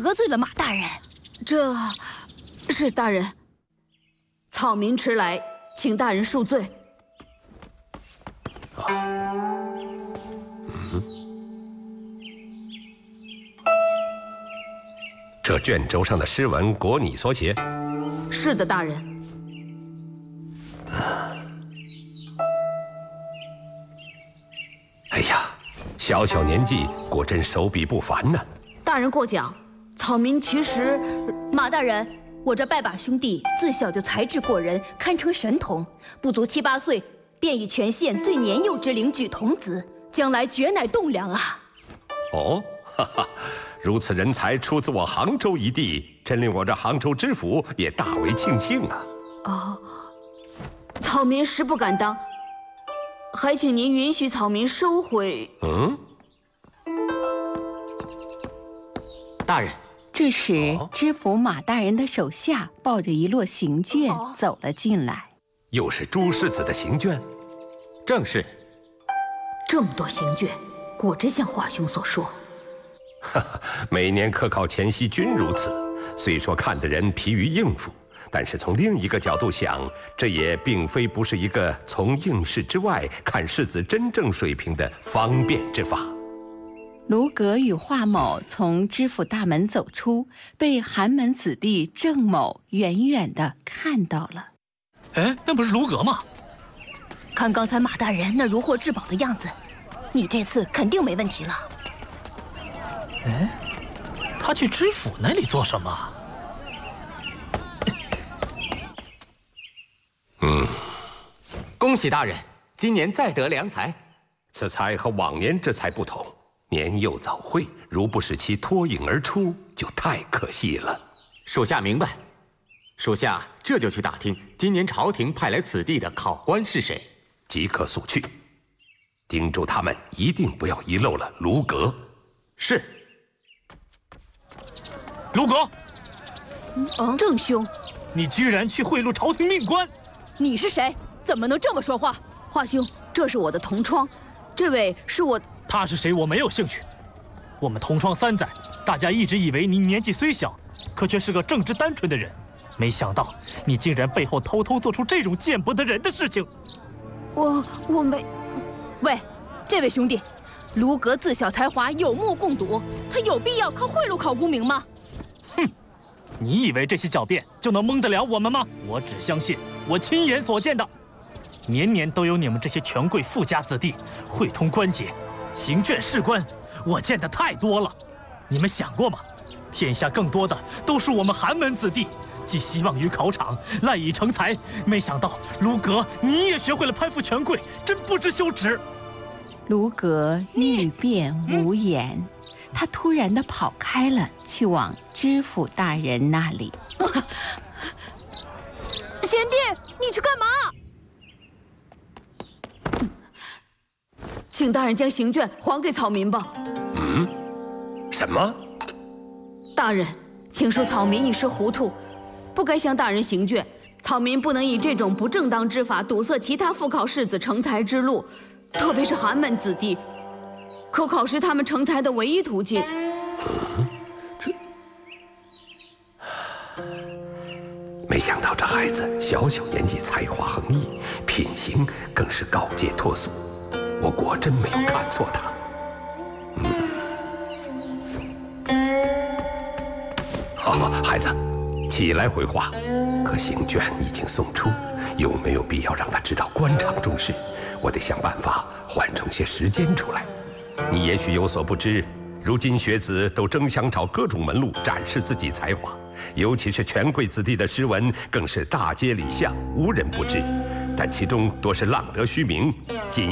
得罪了马大人。 这是大人，草民迟来，请大人恕罪。 这卷轴上的诗文果你所写？ 是的，大人。 哎呀，小小年纪，果真手笔不凡呢。 大人过奖，草民其实…… 马大人，我这拜把兄弟自小就才智过人，堪称神童，不足7、8岁便以全县最年幼之龄举童子，将来绝乃栋梁啊！ 哦，哈哈。如此人才出自我杭州一地，真令我这杭州知府也大为庆幸啊！ 哦，草民实不敢当，还请您允许草民收回。 大人， 这时知府马大人的手下抱着一摞行卷走了进来。 又是朱世子的行卷？ 正是。 这么多行卷，果真像华兄所说。 每年科考前夕均如此，虽说看的人疲于应付，但是从另一个角度想，这也并非不是一个从应试之外看世子真正水平的方便之法。 卢阁与华某从知府大门走出，被寒门子弟郑某远远地看到了。 哎，那不是卢阁吗？ 看刚才马大人那如获至宝的样子，你这次肯定没问题了。 哎，他去知府那里做什么？ 恭喜大人，今年再得良才。 此才和往年之才不同，年幼早慧，如不使其脱颖而出，就太可惜了。 属下明白，属下这就去打听今年朝廷派来此地的考官是谁， 即刻速去，叮嘱他们一定不要遗漏了卢阁。 是。 卢阁， 郑兄， 你居然去贿赂朝廷命官！ 你是谁？怎么能这么说话？ 华兄，这是我的同窗，这位是我。 他是谁？我没有兴趣。我们同窗3载，大家一直以为您年纪虽小，可却是个正直单纯的人。没想到你竟然背后偷偷做出这种见不得人的事情。 我没。 喂，这位兄弟，卢阁自小才华有目共睹，他有必要靠贿赂考功名吗？ 哼，你以为这些狡辩就能蒙得了我们吗？我只相信我亲眼所见的。年年都有你们这些权贵富家子弟会通关节、行卷试官，我见得太多了。你们想过吗？天下更多的都是我们寒门子弟，寄希望于考场，赖以成才。没想到卢阁你也学会了攀附权贵，真不知羞耻。 卢阁欲辩无言，他突然地跑开了，去往知府大人那里。 贤弟，你去干嘛？ 请大人将行卷还给草民吧。 什么？ 大人，请恕草民一时糊涂，不该向大人行卷。草民不能以这种不正当之法堵塞其他复考士子成才之路，特别是寒门子弟，科考是他们成才的唯一途径。 没想到这孩子小小年纪才华横溢，品行更是高洁脱俗，我果真没有看错他。好，孩子，起来回话。可行卷已经送出，有没有必要让他知道官场中事？我得想办法缓冲些时间出来。你也许有所不知，如今学子都争相找各种门路展示自己才华，尤其是权贵子弟的诗文，更是大街里巷，无人不知。但其中多是浪得虚名，仅